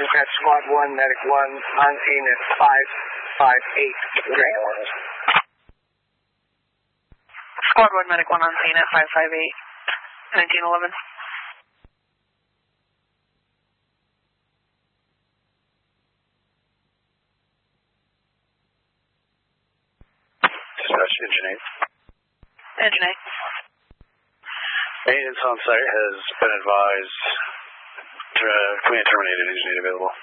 Dispatch Squad 1, Medic 1, on scene at 558 Grand Orange. Squad 1, Medic 1, on scene at 558 1911. Dispatch, Engine 8. Engine 8. Maintenance on site has been advised. Command terminated, engine 8 available.